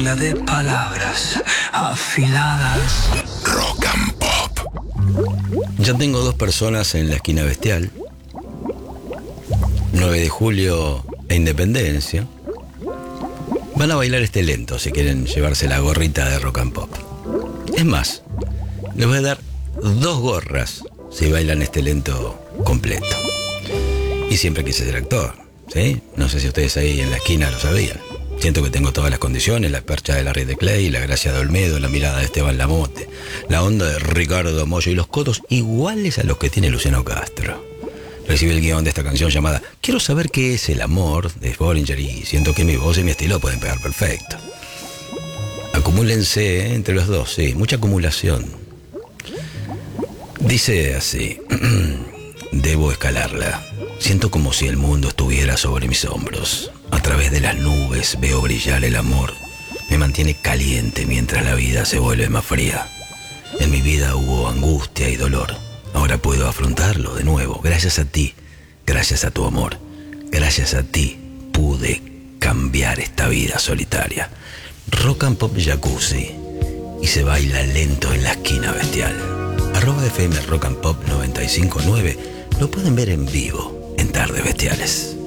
jungla de palabras afiladas. Rock and Pop. Ya tengo 2 personas en la esquina bestial. 9 de julio e Independencia. Van a bailar este lento si quieren llevarse la gorrita de Rock and Pop. Es más, les voy a dar 2 gorras si bailan este lento completo. Y siempre quise ser actor, ¿sí? No sé si ustedes ahí en la esquina lo sabían. Siento que tengo todas las condiciones, la percha de Larry de Clay, la gracia de Olmedo, la mirada de Esteban Lamote, la onda de Ricardo Mollo y los codos iguales a los que tiene Luciano Castro. Recibí el guión de esta canción llamada Quiero saber qué es el amor de Bollinger y siento que mi voz y mi estilo pueden pegar perfecto. Acumúlense entre los dos, sí, mucha acumulación. Dice así: debo escalarla. Siento como si el mundo estuviera sobre mis hombros. A través de las nubes veo brillar el amor. Me mantiene caliente mientras la vida se vuelve más fría. En mi vida hubo angustia y dolor. Ahora puedo afrontarlo de nuevo. Gracias a ti, gracias a tu amor. Gracias a ti pude cambiar esta vida solitaria. Rock and Pop Jacuzzi. Y se baila lento en la esquina bestial. @FM Rock and Pop 95.9. Lo pueden ver en vivo en Tardes Bestiales.